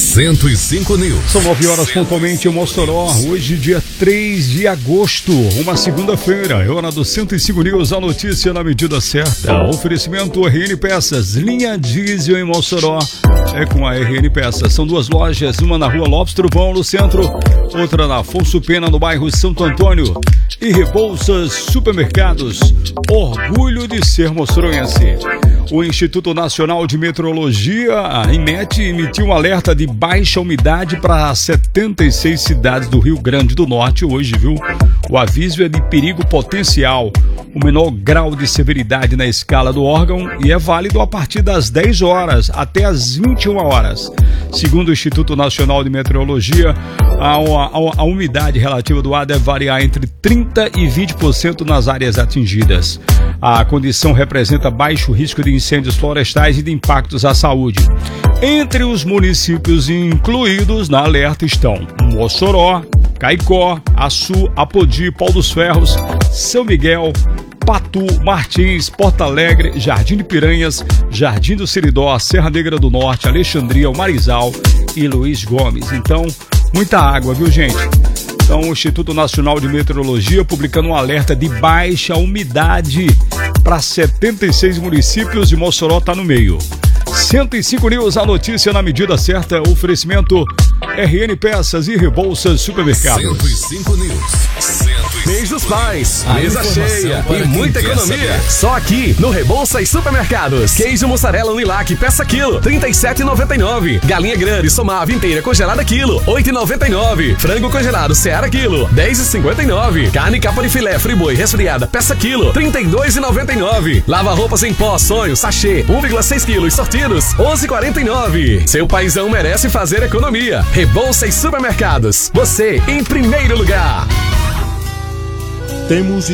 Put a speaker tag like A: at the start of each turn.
A: 105 News.
B: São 9 horas pontualmente em Mossoró, hoje dia 3 de agosto, uma segunda-feira. É hora do 105 News, a notícia na medida certa. Oferecimento RN Peças, linha diesel em Mossoró. É com a RN Peças. São duas lojas, uma na rua Lopes Trovão, no centro, outra na Afonso Pena, no bairro Santo Antônio. E Rebouças Supermercados, orgulho de ser moçoroense. O Instituto Nacional de Meteorologia, a INMET, emitiu um alerta de baixa umidade para 76 cidades do Rio Grande do Norte hoje, viu? O aviso é de perigo potencial, o menor grau de severidade na escala do órgão e é válido a partir das 10 horas até as 21 horas. Segundo o Instituto Nacional de Meteorologia, a umidade relativa do ar deve variar entre 30% e 20% nas áreas atingidas. A condição representa baixo risco de incêndios florestais e de impactos à saúde. Entre os municípios incluídos na alerta estão Mossoró, Caicó, Açu, Apodi, Pau dos Ferros, São Miguel, Patu, Martins, Porto Alegre, Jardim de Piranhas, Jardim do Seridó, Serra Negra do Norte, Alexandria, Marizal e Luiz Gomes. Então, muita água, viu, gente? Então, o Instituto Nacional de Meteorologia publicando um alerta de baixa umidade para 76 municípios e Mossoró está no meio. 105 News, a notícia na medida certa, oferecimento RN Peças e Rebouças Supermercados.
A: 105 News.
C: Mês dos Pais, mesa cheia e muita economia. Só aqui no Rebouças Supermercados. Queijo mussarela Unilac, peça quilo, R$ 37,99. Galinha grande somava inteira congelada quilo, R$ 8,99. Frango congelado Seara quilo, R$ 10,59. Carne capa de filé friboi resfriada, peça quilo, R$ 32,99. Lava roupas em pó Sonho, sachê, 1,6 quilos sortidos, R$ 11,49. Seu paizão merece fazer economia. Rebouças Supermercados, você em primeiro lugar.
D: Temos